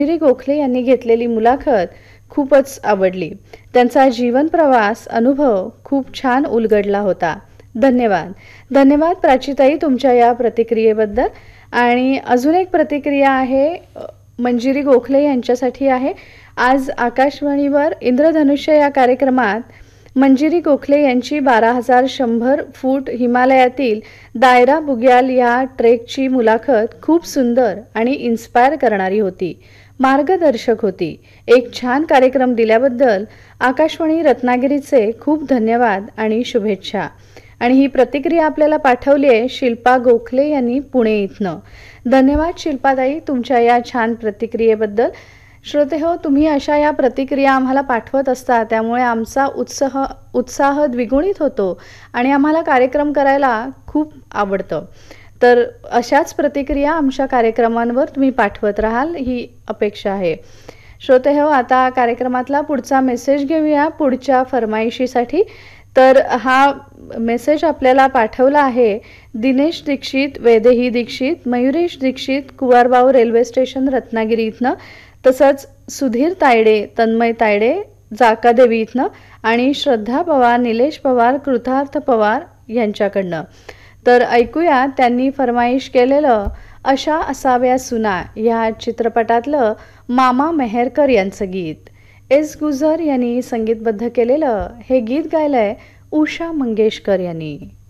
मंजिरी गोखले यांनी घेतलेली मुलाखत खूपच आवडली. त्यांचा जीवन प्रवास अनुभव खूप छान उलगडला होता. धन्यवाद. धन्यवाद प्राचीताई तुमच्या या प्रतिक्रियेबद्दल. आणि अजून एक प्रतिक्रिया आहे मंजिरी गोखले यांच्यासाठी आहे. आज आकाशवाणीवर इंद्रधनुष्य या कार्यक्रमात मंजिरी गोखले यांची 12,100 फूट हिमालयातील दायरा बुग्याल या ट्रेकची मुलाखत खूप सुंदर आणि इन्स्पायर करणारी होती. मार्गदर्शक होती. एक छान कार्यक्रम दिल्याबद्दल आकाशवाणी रत्नागिरीचे खूप धन्यवाद आणि शुभेच्छा. आणि ही प्रतिक्रिया आपल्याला पाठवली आहे शिल्पा गोखले यांनी पुणे इथनं. धन्यवाद शिल्पाताई तुमच्या या छान प्रतिक्रियेबद्दल. श्रोतेहो, तुम्ही अशा या प्रतिक्रिया आम्हाला पाठवत असता, त्यामुळे आमचा उत्साह द्विगुणित होतो आणि आम्हाला कार्यक्रम करायला खूप आवडतं. तर अशाच प्रतिक्रिया आमच्या कार्यक्रमांवर तुम्ही पाठवत राहाल ही अपेक्षा आहे. श्रोतेहो, आता कार्यक्रमातला पुढचा मेसेज घेऊया पुढच्या फरमाईशीसाठी. तर हा मेसेज आपल्याला पाठवला आहे दिनेश दीक्षित, वैदेही दीक्षित, मयुरेश दीक्षित, कुवारबाव रेल्वे स्टेशन रत्नागिरी इथनं, तसंच सुधीर तायडे, तन्मय तायडे, जाकादेवी इथनं आणि श्रद्धा पवार, निलेश पवार, कृतार्थ पवार यांच्याकडनं. तर ऐकूया त्यांनी फरमाईश केलेलं अशा असाव्या सुना या चित्रपटातलं मामा मेहरकर यांचं गीत. एस गुजर यांनी संगीतबद्ध केलेलं हे गीत गायलंय उषा मंगेशकर यांनी.